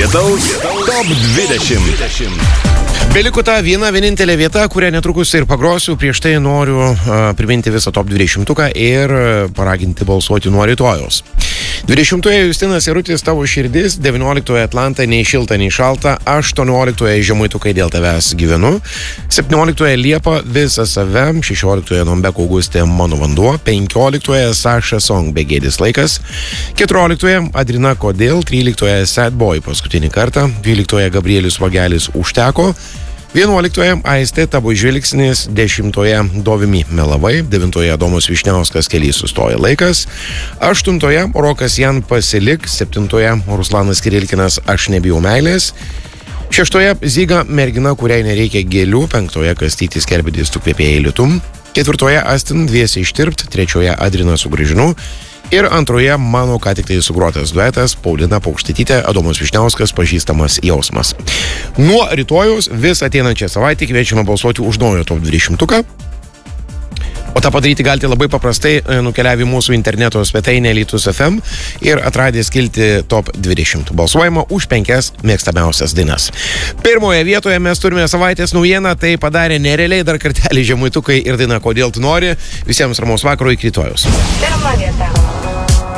Lietaus Top 20. Beliko ta vienintelė vieta, kurią netrukus ir pagrosiu. Prieš tai noriu priminti visą Top 20 ir paraginti balsuoti nuo rytojos. 20-oje Justinas Jarutis Tavo širdis, 19-oje Atlanta Nei šilta, nei šalta, 18-oje Žemaitukai dėl tavęs gyvenu, 17-oje Liepa Visą save, 16-oje Nombeko Augustė Mano vanduo, 15-oje Saša Song Begėdis laikas, 14-oje Adrina Kodėl, 13-oje Sad Boy Paskutinį kartą, 12-oje Gabrielis Vagelis Užteko, 11-oje Aistė Tavo žvilgsnis, 10-oje Dovimi Melavai, 9-oje Adomas Višniauskas Keliai sustoja laikas, 8-oje Rokas Jan Pasilik, 7-oje Ruslanas Kirilkinas Aš nebijau meilės, 6-oje Zyga Mergina, kuriai nereikia gėlių, 5-oje Kastytis Kerbedis Tu kvepėjai lietum, 4-oje Astin Dviesi ištirpt, 3-oje Adrina Sugrįžinu ir 2-oje mano ką tik tai sugrotas duetas Paulina Paukštytytė, Adomas Višniauskas Pažįstamas jausmas. Nuo rytojus vis ateinančią savaitę kviečiame balsuoti už naują Top 20. O tą padaryti galite labai paprastai nukeliavę į mūsų interneto svetainę Alytus FM ir atradę skiltį Top 20. Balsuojama už 5 mėgstamiausias dainas. Pirmoje vietoje mes turime savaitės naujieną, tai padarė nerealiai dar kartelį Žemaitukai ir daina Kodėl tu nori. Visiems ramaus vakaro, iki rytojaus. Pirma vieta.